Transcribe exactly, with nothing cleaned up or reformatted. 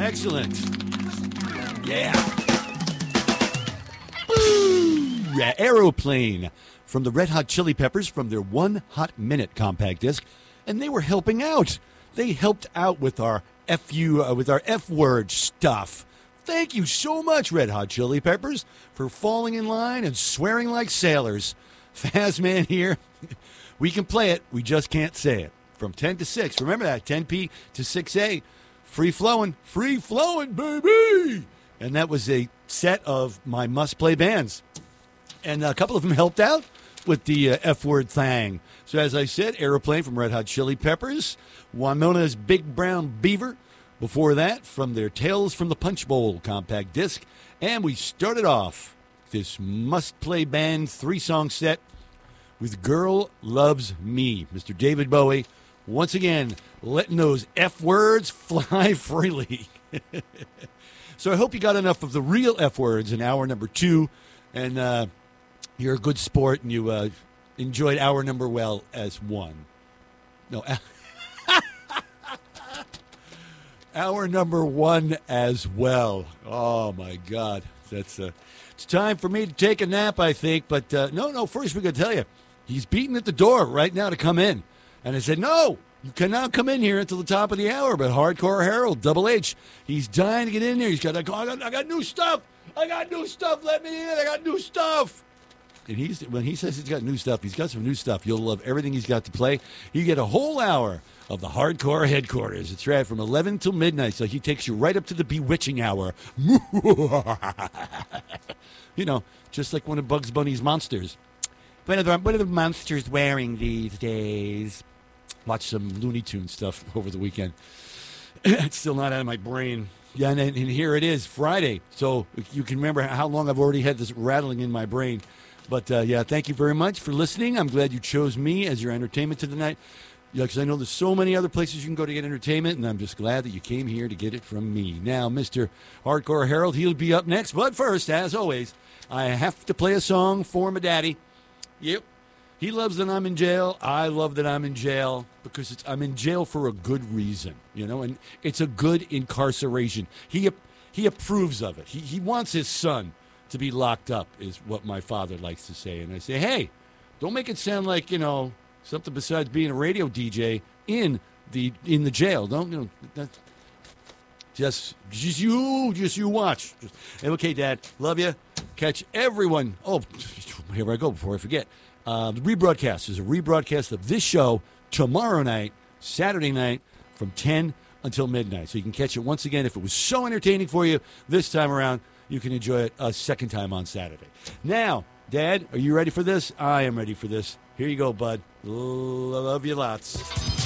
Excellent. Yeah. Boo! Aeroplane from the Red Hot Chili Peppers from their One Hot Minute compact disc. And they were helping out. They helped out with our F U, uh, with our F word stuff. Thank you so much, Red Hot Chili Peppers, for falling in line and swearing like sailors. Fazman here. We can play it. We just can't say it. From ten to six. Remember that. ten p to six a. Free flowing. Free flowing, baby. And that was a set of my must-play bands. And a couple of them helped out with the uh, F-word thing. So as I said, Aeroplane from Red Hot Chili Peppers. Wimona's Big Brown Beaver. Before that, from their Tales from the Punch Bowl compact disc. And we started off this must-play band three-song set with Girl Loves Me. Mister David Bowie, once again, letting those F-words fly freely. So I hope you got enough of the real F-words in hour number two. And uh, you're a good sport and you uh, enjoyed hour number well as one. No, hour number one as well. Oh, my God. That's uh, it's time for me to take a nap, I think. But uh, no, no, first we got to tell you, he's beating at the door right now to come in. And I said, no, you cannot come in here until the top of the hour. But Hardcore Harold, Double H, he's dying to get in there. He's got, like, oh, I got, I got new stuff. I got new stuff. Let me in. I got new stuff. And he's when he says he's got new stuff, he's got some new stuff. You'll love everything he's got to play. You get a whole hour of the Hardcore Headquarters. It's right from eleven till midnight, so he takes you right up to the bewitching hour. You know, just like one of Bugs Bunny's monsters. What are, the, what are the monsters wearing these days? Watch some Looney Tunes stuff over the weekend. It's still not out of my brain. Yeah, and, and here it is, Friday. So you can remember how long I've already had this rattling in my brain. But, uh, yeah, thank you very much for listening. I'm glad you chose me as your entertainment tonight. Yeah, because I know there's so many other places you can go to get entertainment, and I'm just glad that you came here to get it from me. Now, Mister Hardcore Harold, he'll be up next. But first, as always, I have to play a song for my daddy. Yep. He loves that I'm in jail. I love that I'm in jail because it's, I'm in jail for a good reason, you know, and it's a good incarceration. He he approves of it. He he wants his son to be locked up, is what my father likes to say. And I say, hey, don't make it sound like, you know, something besides being a radio D J in the in the jail. Don't, you know, that, just, just you, just you watch. Just, okay, Dad, love you. Catch everyone. Oh, here I go before I forget. Uh, the rebroadcast is a rebroadcast of this show tomorrow night, Saturday night, from ten until midnight. So you can catch it once again. If it was so entertaining for you this time around, you can enjoy it a second time on Saturday. Now, Dad, are you ready for this? I am ready for this. Here you go, bud. Love you lots.